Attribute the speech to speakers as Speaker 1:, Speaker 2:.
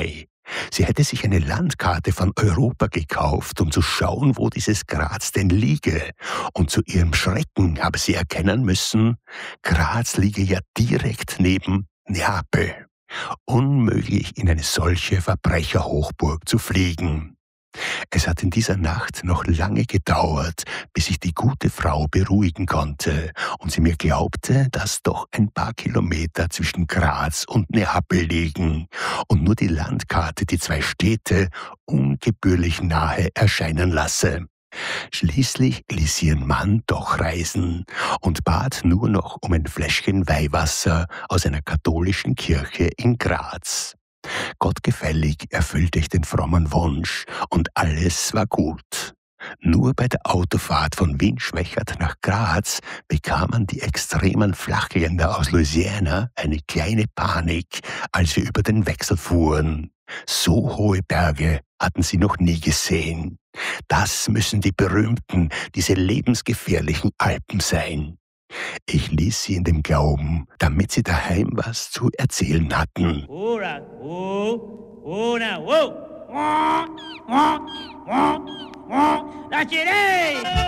Speaker 1: dabei. Sie hätte sich eine Landkarte von Europa gekauft, um zu schauen, wo dieses Graz denn liege. Und zu ihrem Schrecken habe sie erkennen müssen, Graz liege ja direkt neben Neapel. Unmöglich, in eine solche Verbrecherhochburg zu fliegen. Es hat in dieser Nacht noch lange gedauert, bis ich die gute Frau beruhigen konnte und sie mir glaubte, dass doch ein paar Kilometer zwischen Graz und Neapel liegen und nur die Landkarte die zwei Städte ungebührlich nahe erscheinen lasse. Schließlich ließ sie ihren Mann doch reisen und bat nur noch um ein Fläschchen Weihwasser aus einer katholischen Kirche in Graz. Gottgefällig erfüllte ich den frommen Wunsch und alles war gut. Nur bei der Autofahrt von Wien-Schwächert nach Graz bekamen die extremen Flachländer aus Louisiana eine kleine Panik, als wir über den Wechsel fuhren. So hohe Berge hatten sie noch nie gesehen. Das müssen die berühmten, diese lebensgefährlichen Alpen sein. Ich ließ sie in dem Glauben, damit sie daheim was zu erzählen hatten.
Speaker 2: Ora, oh, ora, oh. La